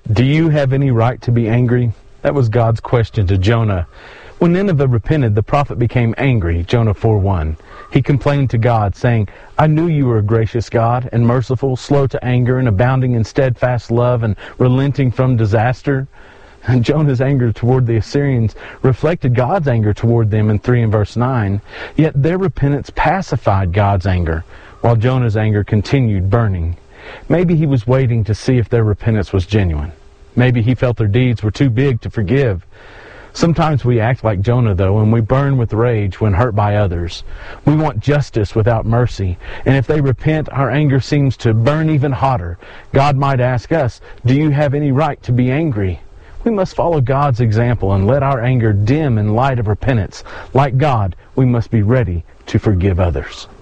Do you have any right to be angry? That was God's question to Jonah. When Nineveh repented, the prophet became angry, Jonah 4:1. He complained to God, saying, I knew you were a gracious God and merciful, slow to anger and abounding in steadfast love and relenting from disaster. And Jonah's anger toward the Assyrians reflected God's anger toward them in 3 and verse 9. Yet their repentance pacified God's anger, while Jonah's anger continued burning. Maybe he was waiting to see if their repentance was genuine. Maybe he felt their deeds were too big to forgive. Sometimes we act like Jonah, though, and we burn with rage when hurt by others. We want justice without mercy, and if they repent, our anger seems to burn even hotter. God might ask us, do you have any right to be angry? We must follow God's example and let our anger dim in light of repentance. Like God, we must be ready to forgive others.